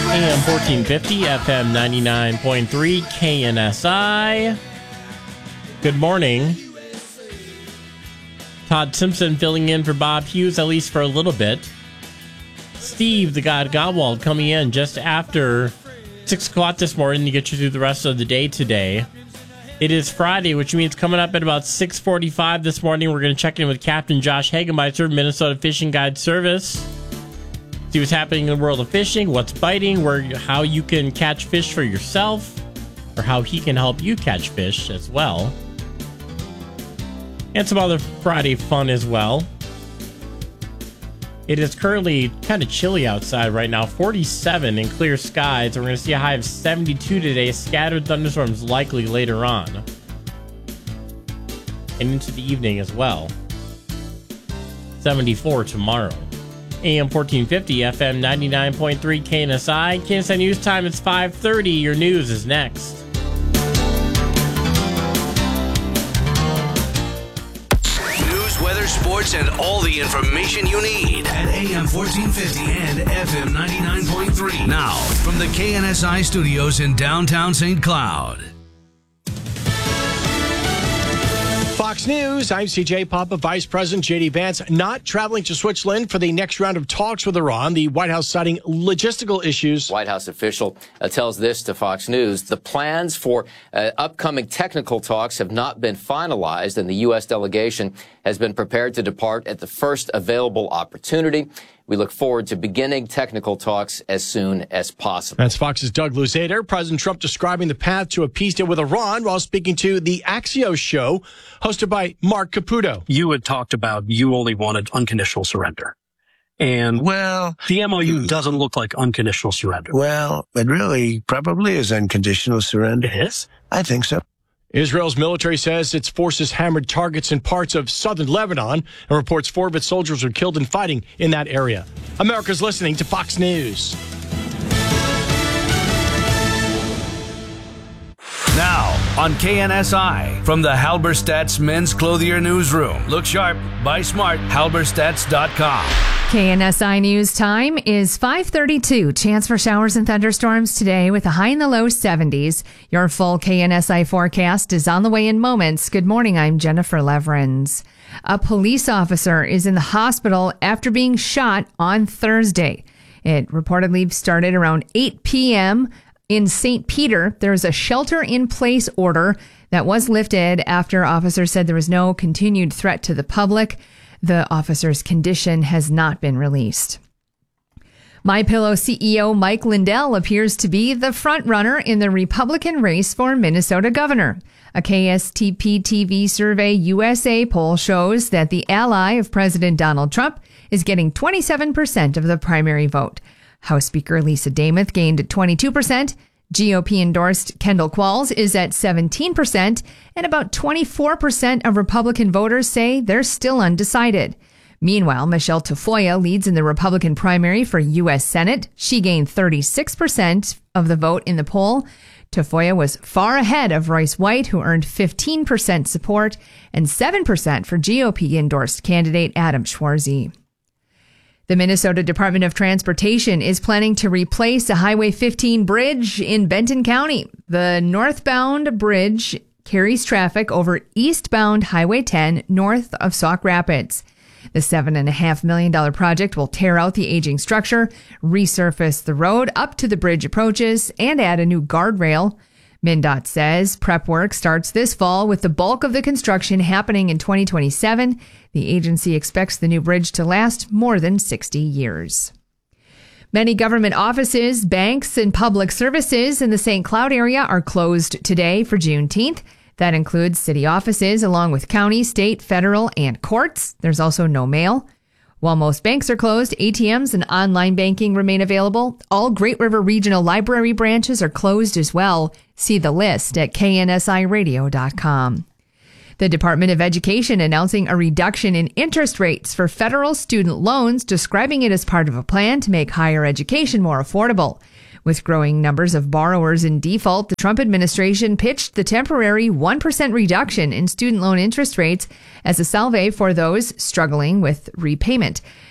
AM 1450, FM 99.3, KNSI. Good morning. Todd Simpson filling in for Bob Hughes, at least for a little bit. Steve, the God Godwald, coming in just after 6 o'clock this morning to get you through the rest of the day today. It is Friday, which means coming up at about 6:45 this morning, we're going to check in with Captain Josh Hagemeister, Minnesota Fishing Guide Service. See what's happening in the world of fishing, what's biting, how you can catch fish for yourself, or how he can help you catch fish as well. And some other Friday fun as well. It is currently kind of chilly outside right now, 47 in clear skies. We're going to see a high of 72 today, scattered thunderstorms likely later on. And into the evening as well. 74 tomorrow. AM 1450, FM 99.3, KNSI. KNSI News Time, it's 5:30. Your news is next. News, weather, sports, and all the information you need at AM 1450 and FM 99.3. Now, from the KNSI studios in downtown St. Cloud. Fox News, I'm CJ Papa. Vice President J.D. Vance not traveling to Switzerland for the next round of talks with Iran. The White House citing logistical issues. White House official tells this to Fox News. The plans for upcoming technical talks have not been finalized, and the U.S. delegation has been prepared to depart at the first available opportunity. We look forward to beginning technical talks as soon as possible. That's Fox's Doug Luzader. President Trump describing the path to a peace deal with Iran while speaking to the Axios show, hosted by Mark Caputo. You had talked about you only wanted unconditional surrender. And, well, the MOU doesn't look like unconditional surrender. Well, it really probably is unconditional surrender. It is? I think so. Israel's military says its forces hammered targets in parts of southern Lebanon and reports 4 of its soldiers were killed in fighting in that area. America's listening to Fox News. Now, on KNSI, from the Halberstadt's Men's Clothier Newsroom. Look sharp, buy smart, halberstadts.com. KNSI News Time is 5:32. Chance for showers and thunderstorms today with a high in the low 70s. Your full KNSI forecast is on the way in moments. Good morning, I'm Jennifer Leverins. A police officer is in the hospital after being shot on Thursday. It reportedly started around 8 p.m. In St. Peter. There's a shelter-in-place order that was lifted after officers said there was no continued threat to the public. The officer's condition has not been released. MyPillow CEO Mike Lindell appears to be the front-runner in the Republican race for Minnesota governor. A KSTP TV Survey USA poll shows that the ally of President Donald Trump is getting 27% of the primary vote. House Speaker Lisa Dameth gained 22%. GOP-endorsed Kendall Qualls is at 17%, and about 24% of Republican voters say they're still undecided. Meanwhile, Michelle Tafoya leads in the Republican primary for U.S. Senate. She gained 36% of the vote in the poll. Tafoya was far ahead of Royce White, who earned 15% support, and 7% for GOP-endorsed candidate Adam Schwarzy. The Minnesota Department of Transportation is planning to replace a Highway 15 bridge in Benton County. The northbound bridge carries traffic over eastbound Highway 10 north of Sauk Rapids. The $7.5 million project will tear out the aging structure, resurface the road up to the bridge approaches, and add a new guardrail. MnDOT says prep work starts this fall with the bulk of the construction happening in 2027. The agency expects the new bridge to last more than 60 years. Many government offices, banks, and public services in the St. Cloud area are closed today for Juneteenth. That includes city offices along with county, state, federal, and courts. There's also no mail. While most banks are closed, ATMs and online banking remain available. All Great River Regional Library branches are closed as well. See the list at KNSIRadio.com. The Department of Education announcing a reduction in interest rates for federal student loans, describing it as part of a plan to make higher education more affordable. With growing numbers of borrowers in default, the Trump administration pitched the temporary 1% reduction in student loan interest rates as a salve for those struggling with repayment.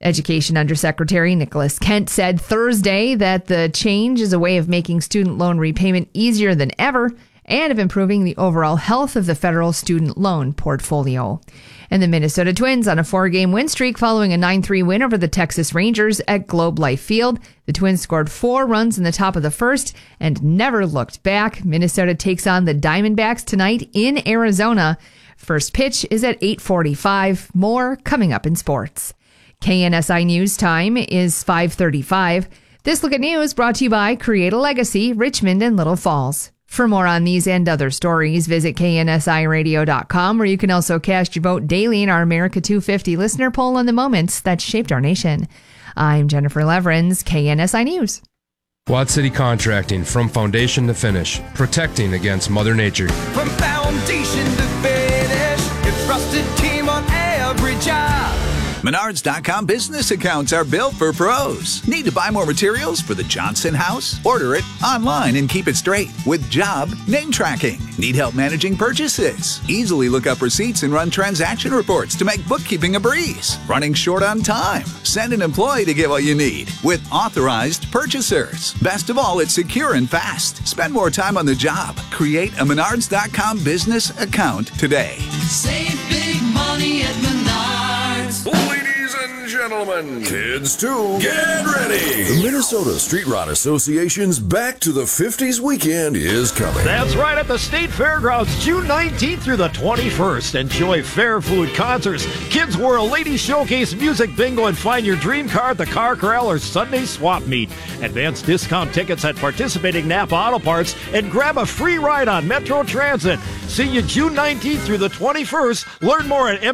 Education Undersecretary Nicholas Kent said Thursday that the change is a way of making student loan repayment easier than ever and of improving the overall health of the federal student loan portfolio. And the Minnesota Twins on a 4-game win streak following a 9-3 win over the Texas Rangers at Globe Life Field. The Twins scored 4 runs in the top of the first and never looked back. Minnesota takes on the Diamondbacks tonight in Arizona. First pitch is at 8:45. More coming up in sports. KNSI News Time is 5:35. This look at news brought to you by Create a Legacy, Richmond and Little Falls. For more on these and other stories, visit KNSIRadio.com, where you can also cast your vote daily in our America 250 listener poll on the moments that shaped our nation. I'm Jennifer Leverins, KNSI News. Quad City Contracting, from foundation to finish, protecting against Mother Nature. From foundation to finish, your trusted team on every job. Menards.com business accounts are built for pros. Need to buy more materials for the Johnson house? Order it online and keep it straight with job name tracking. Need help managing purchases? Easily look up receipts and run transaction reports to make bookkeeping a breeze. Running short on time? Send an employee to get what you need with authorized purchasers. Best of all, it's secure and fast. Spend more time on the job. Create a Menards.com business account today. Save big money at Menards. Ladies and gentlemen, kids too, get ready. The Minnesota Street Rod Association's Back to the 50s weekend is coming. That's right, at the State Fairgrounds, June 19th through the 21st. Enjoy fair food, concerts, Kids World, Ladies Showcase, music bingo, and find your dream car at the Car Corral or Sunday Swap Meet. Advanced discount tickets at participating Napa Auto Parts and grab a free ride on Metro Transit. See you June 19th through the 21st. Learn more at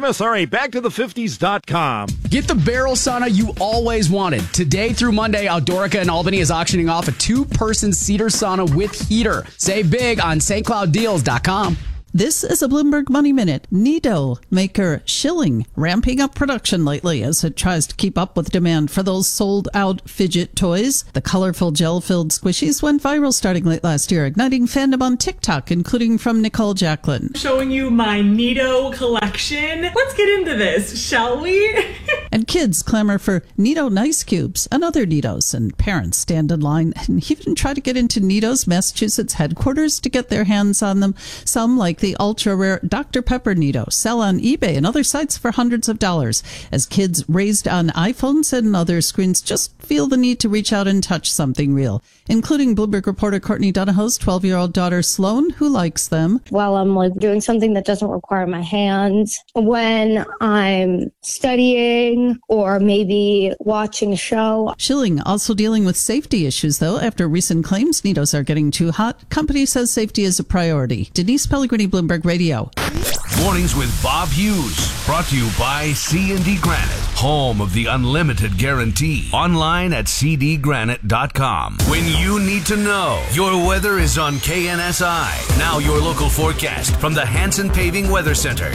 MSRABackToThe50s.com. Get the barrel sauna you always wanted. Today through Monday, Outdoorica in Albany is auctioning off a 2-person cedar sauna with heater. Save big on stclouddeals.com. This is a Bloomberg Money Minute. Nido maker Schilling ramping up production lately as it tries to keep up with demand for those sold-out fidget toys. The colorful gel-filled squishies went viral starting late last year, igniting fandom on TikTok, including from Nicole Jacqueline. Showing you my Nido collection. Let's get into this, shall we? And kids clamor for Nido Nice Cubes and other Nidos, and parents stand in line and even try to get into Nido's Massachusetts headquarters to get their hands on them. Some, like the ultra-rare Dr. Pepper Nido, sell on eBay and other sites for hundreds of dollars, as kids raised on iPhones and other screens just feel the need to reach out and touch something real, including Bloomberg reporter Courtney Donahoe's 12-year-old daughter Sloan, who likes them. While I'm doing something that doesn't require my hands, when I'm studying or maybe watching a show. Schilling also dealing with safety issues, though, after recent claims Nidos are getting too hot. Company says safety is a priority. Denise Pellegrini, Bloomberg Radio. Mornings with Bob Hughes, brought to you by C&D Granite, home of the unlimited guarantee. Online at cdgranite.com. When you need to know, your weather is on KNSI. Now your local forecast from the Hanson Paving Weather Center.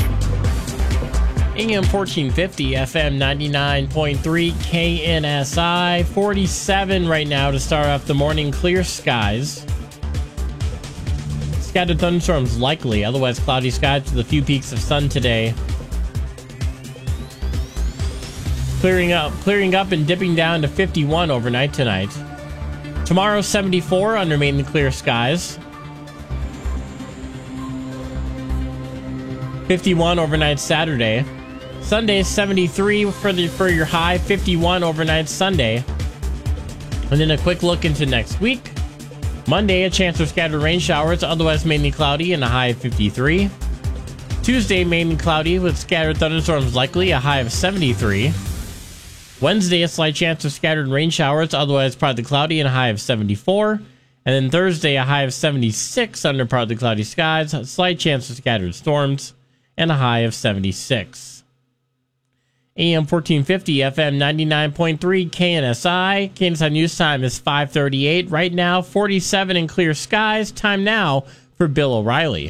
AM 1450, FM 99.3, KNSI. 47 right now to start off the morning. Clear skies. Scattered thunderstorms likely, otherwise cloudy skies with a few peaks of sun today. Clearing up and dipping down to 51 overnight tonight. Tomorrow 74 under mainly clear skies. 51 overnight Saturday. Sunday 73 for your high, 51 overnight Sunday. And then a quick look into next week. Monday, a chance of scattered rain showers, otherwise mainly cloudy, and a high of 53. Tuesday, mainly cloudy with scattered thunderstorms likely, a high of 73. Wednesday, a slight chance of scattered rain showers, otherwise partly cloudy, and a high of 74. And then Thursday, a high of 76 under partly cloudy skies, a slight chance of scattered storms, and a high of 76. AM 1450, FM 99.3, KNSI. KNSI News Time is 5:38. Right now, 47 in clear skies. Time now for Bill O'Reilly.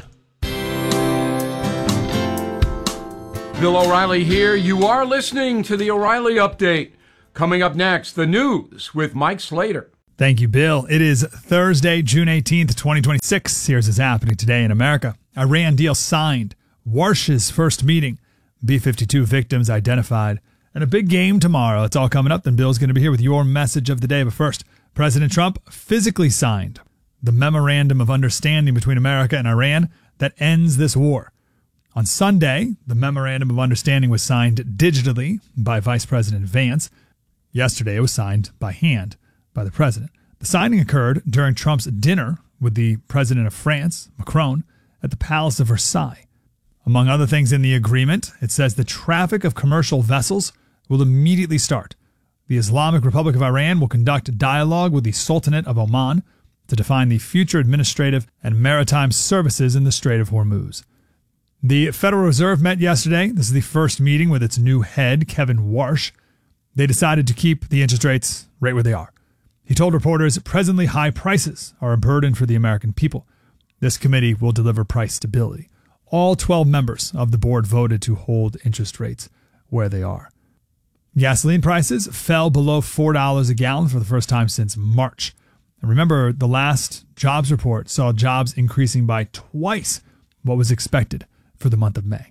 Bill O'Reilly here. You are listening to the O'Reilly Update. Coming up next, the news with Mike Slater. Thank you, Bill. It is Thursday, June 18th, 2026. Here's what's happening today in America. Iran deal signed. Warsh's first meeting. B-52 victims identified. And a big game tomorrow. It's all coming up. Then Bill's going to be here with your message of the day. But first, President Trump physically signed the Memorandum of Understanding between America and Iran that ends this war. On Sunday, the Memorandum of Understanding was signed digitally by Vice President Vance. Yesterday, it was signed by hand by the president. The signing occurred during Trump's dinner with the president of France, Macron, at the Palace of Versailles. Among other things in the agreement, it says the traffic of commercial vessels will immediately start. The Islamic Republic of Iran will conduct dialogue with the Sultanate of Oman to define the future administrative and maritime services in the Strait of Hormuz. The Federal Reserve met yesterday. This is the first meeting with its new head, Kevin Warsh. They decided to keep the interest rates right where they are. He told reporters presently high prices are a burden for the American people. This committee will deliver price stability. All 12 members of the board voted to hold interest rates where they are. Gasoline prices fell below $4 a gallon for the first time since March. And remember, the last jobs report saw jobs increasing by twice what was expected for the month of May.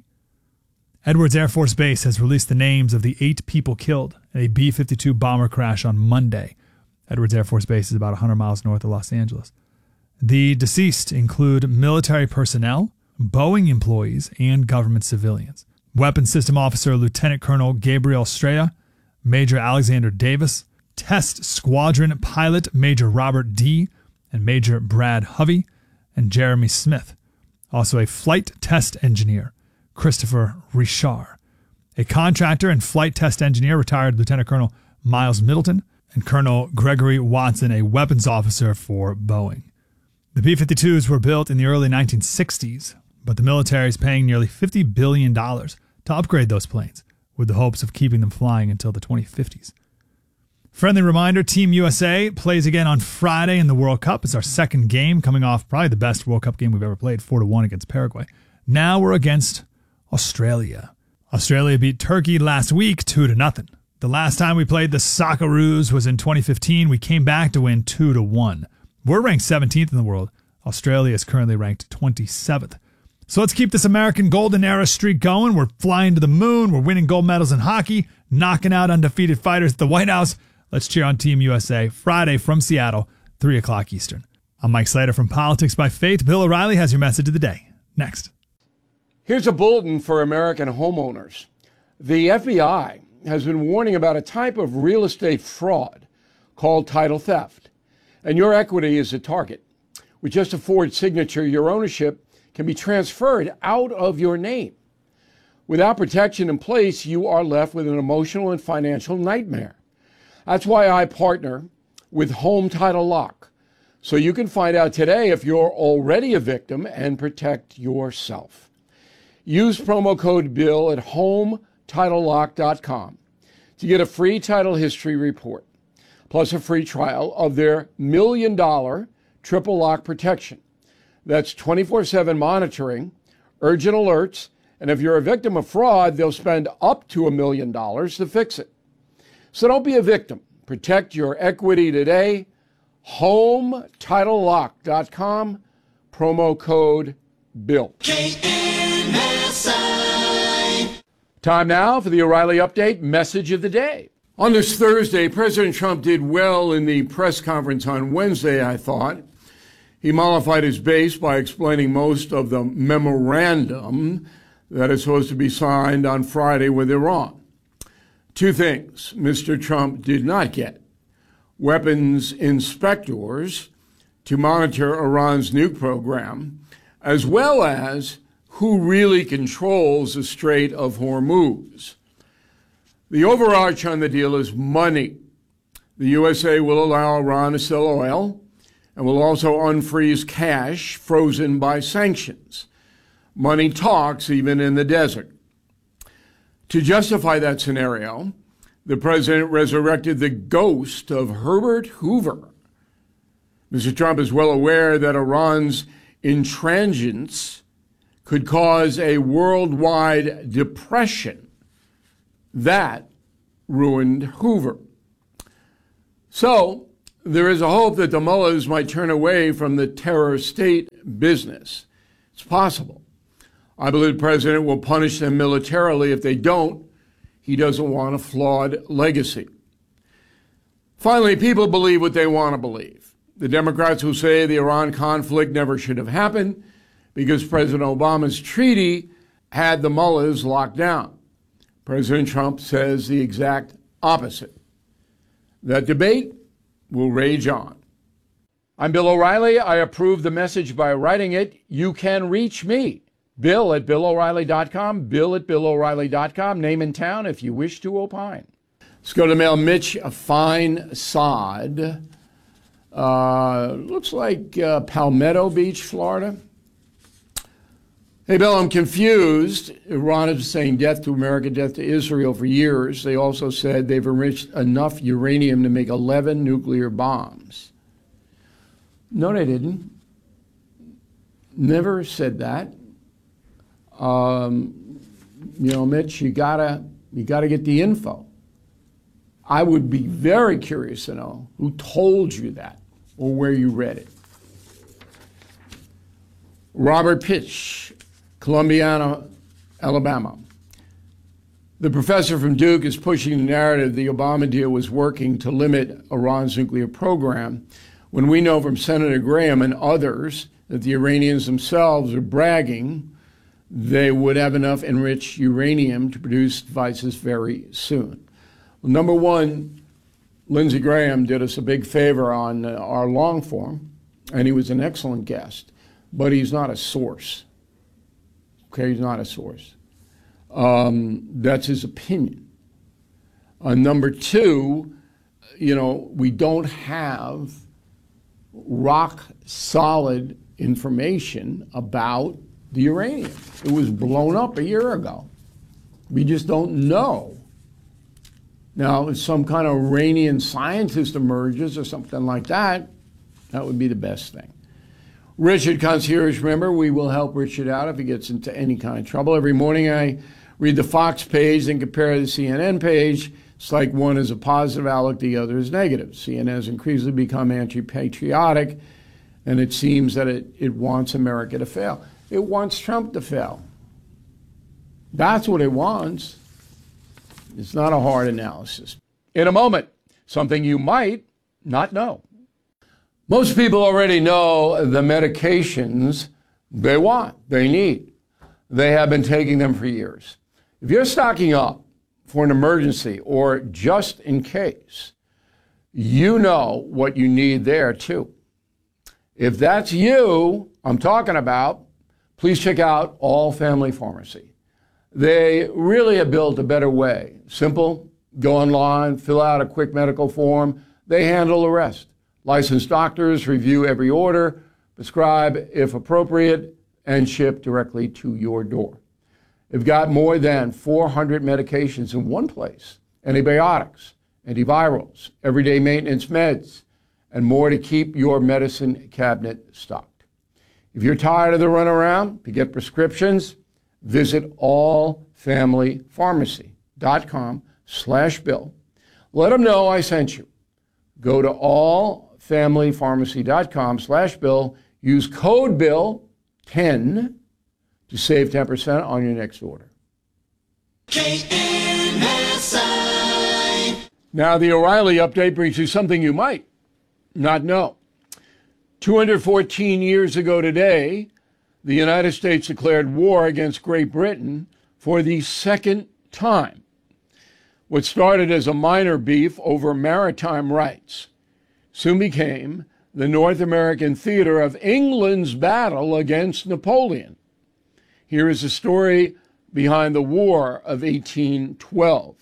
Edwards Air Force Base has released the names of the 8 people killed in a B-52 bomber crash on Monday. Edwards Air Force Base is about 100 miles north of Los Angeles. The deceased include military personnel, Boeing employees, and government civilians. Weapons System Officer Lieutenant Colonel Gabriel Estrella, Major Alexander Davis, Test Squadron Pilot Major Robert D., and Major Brad Hovey, and Jeremy Smith. Also a flight test engineer, Christopher Richard. A contractor and flight test engineer, retired Lieutenant Colonel Miles Middleton, and Colonel Gregory Watson, a weapons officer for Boeing. The B-52s were built in the early 1960s, but the military is paying nearly $50 billion to upgrade those planes, with the hopes of keeping them flying until the 2050s. Friendly reminder, Team USA plays again on Friday in the World Cup. It's our second game, coming off probably the best World Cup game we've ever played, 4-1 against Paraguay. Now we're against Australia. Australia beat Turkey last week 2-0. The last time we played the Socceroos was in 2015. We came back to win 2-1. We're ranked 17th in the world. Australia is currently ranked 27th. So let's keep this American golden era streak going. We're flying to the moon. We're winning gold medals in hockey, knocking out undefeated fighters at the White House. Let's cheer on Team USA Friday from Seattle, 3 o'clock Eastern. I'm Mike Slater from Politics by Faith. Bill O'Reilly has your message of the day. Next. Here's a bulletin for American homeowners. The FBI has been warning about a type of real estate fraud called title theft. And your equity is a target. With just a Ford signature, your ownership can be transferred out of your name. Without protection in place, you are left with an emotional and financial nightmare. That's why I partner with Home Title Lock, so you can find out today if you're already a victim and protect yourself. Use promo code BILL at HomeTitleLock.com to get a free title history report, plus a free trial of their $1 million triple lock protection. That's 24/7 monitoring, urgent alerts, and if you're a victim of fraud, they'll spend up to $1 million to fix it. So don't be a victim. Protect your equity today. HomeTitleLock.com, promo code BILL. Time now for the O'Reilly Update message of the day. On this Thursday, President Trump did well in the press conference on Wednesday, I thought. He mollified his base by explaining most of the memorandum that is supposed to be signed on Friday with Iran. 2 things Mr. Trump did not get: weapons inspectors to monitor Iran's nuke program, as well as who really controls the Strait of Hormuz. The overarch on the deal is money. The USA will allow Iran to sell oil and will also unfreeze cash frozen by sanctions. Money talks even in the desert. To justify that scenario, the president resurrected the ghost of Herbert Hoover. Mr. Trump is well aware that Iran's intransigence could cause a worldwide depression. That ruined Hoover. So, there is a hope that the mullahs might turn away from the terror state business. It's possible. I believe the president will punish them militarily if they don't. He doesn't want a flawed legacy. Finally, people believe what they want to believe. The Democrats will say the Iran conflict never should have happened because President Obama's treaty had the mullahs locked down. President Trump says the exact opposite. That debate will rage on. I'm Bill O'Reilly. I approve the message by writing it. You can reach me, Bill at BillO'Reilly.com, Bill at BillO'Reilly.com, name and town if you wish to opine. Let's go to mail. Mitch Fine Sod. Looks like Palmetto Beach, Florida. Hey, Bill, I'm confused. Iran has been saying death to America, death to Israel for years. They also said they've enriched enough uranium to make 11 nuclear bombs. No, they didn't. Never said that. Mitch, you gotta get the info. I would be very curious to know who told you that or where you read it. Robert Pitch, Columbiana, Alabama. The professor from Duke is pushing the narrative the Obama deal was working to limit Iran's nuclear program, when we know from Senator Graham and others that the Iranians themselves are bragging they would have enough enriched uranium to produce devices very soon. Well, number one, Lindsey Graham did us a big favor on our long form, and he was an excellent guest, but he's not a source. Okay, he's not a source. That's his opinion. Number two, we don't have rock solid information about the uranium. It was blown up a year ago. We just don't know. Now, if some kind of Iranian scientist emerges or something like that, that would be the best thing. Richard, concierge member, we will help Richard out if he gets into any kind of trouble. Every morning I read the Fox page and compare the CNN page. It's like one is a positive outlook, the other is negative. CNN has increasingly become anti-patriotic, and it seems that it wants America to fail. It wants Trump to fail. That's what it wants. It's not a hard analysis. In a moment, something you might not know. Most people already know the medications they want, they need. They have been taking them for years. If you're stocking up for an emergency or just in case, you know what you need there too. If that's you I'm talking about, please check out All Family Pharmacy. They really have built a better way. Simple, go online, fill out a quick medical form. They handle the rest. Licensed doctors review every order, prescribe if appropriate, and ship directly to your door. They've got more than 400 medications in one place: antibiotics, antivirals, everyday maintenance meds, and more to keep your medicine cabinet stocked. If you're tired of the runaround to get prescriptions, visit allfamilypharmacy.com/Bill. Let them know I sent you. Go to allfamilypharmacy.com/Bill. Use code BILL10 to save 10% on your next order. KNSI. Now, the O'Reilly update brings you something you might not know. 214 years ago today, the United States declared war against Great Britain for the second time. What started as a minor beef over maritime rights soon became the North American theater of England's battle against Napoleon. Here is the story behind the War of 1812.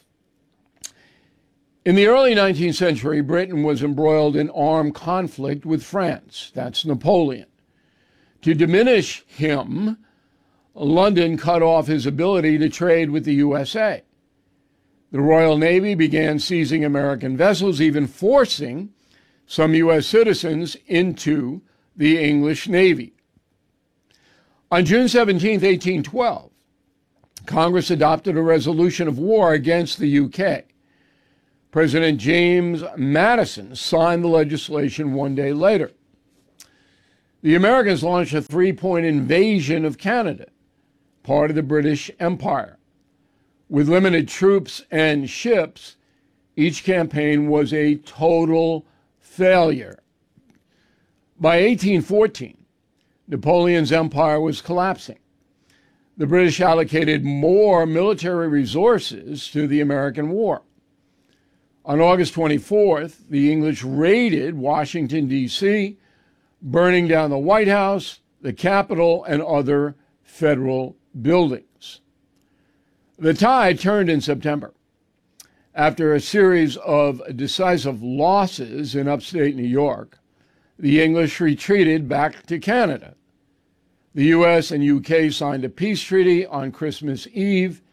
In the early 19th century, Britain was embroiled in armed conflict with France. That's Napoleon. To diminish him, London cut off his ability to trade with the USA. The Royal Navy began seizing American vessels, even forcing some U.S. citizens into the English Navy. On June 17, 1812, Congress adopted a resolution of war against the UK. President James Madison signed the legislation one day later. The Americans launched a three-point invasion of Canada, part of the British Empire. With limited troops and ships, each campaign was a total failure. By 1814, Napoleon's empire was collapsing. The British allocated more military resources to the American war. On August 24th, the English raided Washington, D.C., burning down the White House, the Capitol, and other federal buildings. The tide turned in September. After a series of decisive losses in upstate New York, the English retreated back to Canada. The U.S. and U.K. signed a peace treaty on Christmas Eve,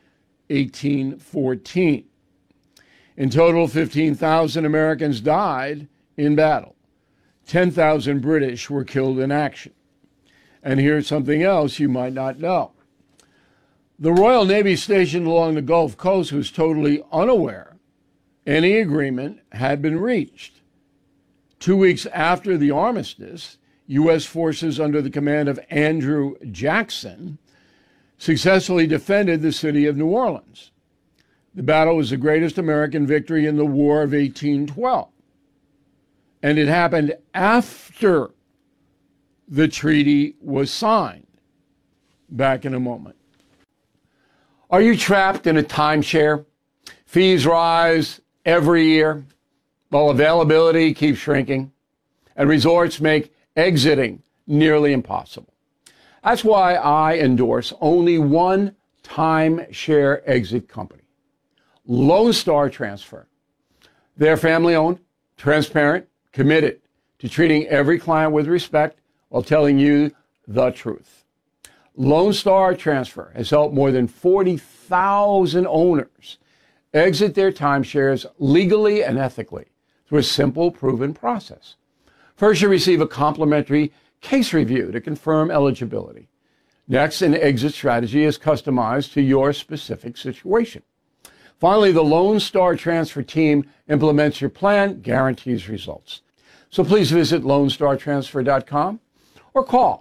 1814. In total, 15,000 Americans died in battle. 10,000 British were killed in action. And here's something else you might not know. The Royal Navy stationed along the Gulf Coast was totally unaware any agreement had been reached. 2 weeks after the armistice, U.S. forces under the command of Andrew Jackson successfully defended the city of New Orleans. The battle was the greatest American victory in the War of 1812. And it happened after the treaty was signed. Back in a moment. Are you trapped in a timeshare? Fees rise every year, while availability keeps shrinking, and resorts make exiting nearly impossible. That's why I endorse only one timeshare exit company, Lone Star Transfer. They're family-owned, transparent, committed to treating every client with respect while telling you the truth. Lone Star Transfer has helped more than 40,000 owners exit their timeshares legally and ethically through a simple, proven process. First, you receive a complimentary case review to confirm eligibility. Next, an exit strategy is customized to your specific situation. Finally, the Lone Star Transfer team implements your plan, guarantees results. So please visit LoneStarTransfer.com or call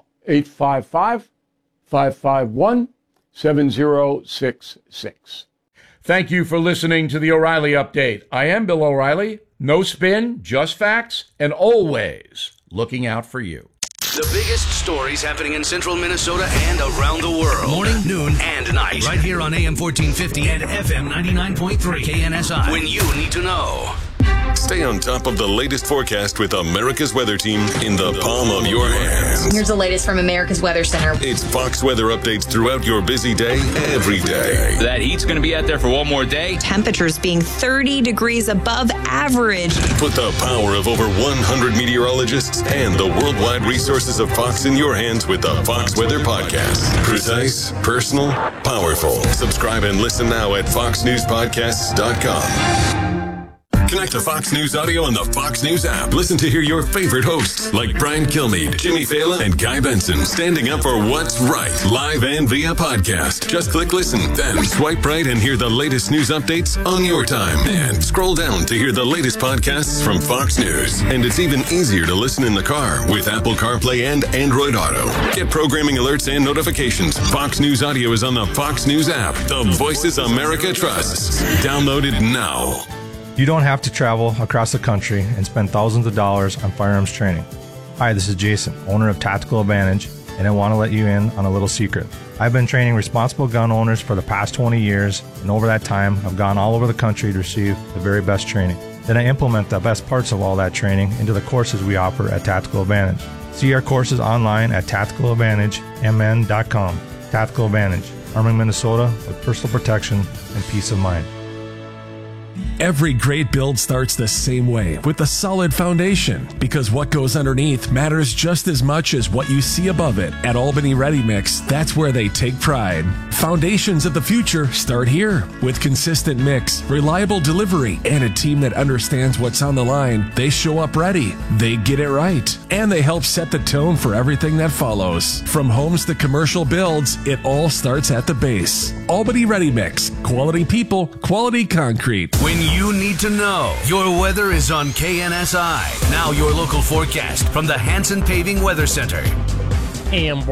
855-551-7066. Thank you for listening to the O'Reilly Update. I am Bill O'Reilly. No spin, just facts, and always looking out for you. The biggest stories happening in central Minnesota and around the world. Morning, noon, and night. Right here on AM 1450 and FM 99.3 KNSI. When you need to know. Stay on top of the latest forecast with America's Weather Team in the palm of your hands. Here's the latest from America's Weather Center. It's Fox weather updates throughout your busy day, every day. That heat's going to be out there for one more day. Temperatures being 30 degrees above average. Put the power of over 100 meteorologists and the worldwide resources of Fox in your hands with the Fox Weather Podcast. Precise, personal, powerful. Subscribe and listen now at foxnewspodcasts.com. Connect to Fox News Audio on the Fox News app. Listen to hear your favorite hosts like Brian Kilmeade, Jimmy Fallon, and Guy Benson standing up for what's right, live and via podcast. Just click listen, then swipe right and hear the latest news updates on your time. And scroll down to hear the latest podcasts from Fox News. And it's even easier to listen in the car with Apple CarPlay and Android Auto. Get programming alerts and notifications. Fox News Audio is on the Fox News app. The voices America trusts. Download it now. You don't have to travel across the country and spend thousands of dollars on firearms training. Hi, this is Jason, owner of Tactical Advantage, and I want to let you in on a little secret. I've been training responsible gun owners for the past 20 years, and over that time, I've gone all over the country to receive the very best training. Then I implement the best parts of all that training into the courses we offer at Tactical Advantage. See our courses online at tacticaladvantagemn.com. Tactical Advantage, arming Minnesota with personal protection and peace of mind. Every great build starts the same way, with a solid foundation, because what goes underneath matters just as much as what you see above it. At Albany Ready Mix, that's where they take pride. Foundations of the future start here. With consistent mix, reliable delivery, and a team that understands what's on the line, they show up ready, they get it right, and they help set the tone for everything that follows. From homes to commercial builds, it all starts at the base. Albany Ready Mix, quality people, quality concrete. When you need to know, your weather is on KNSI. Now your local forecast from the Hanson Paving Weather Center. AM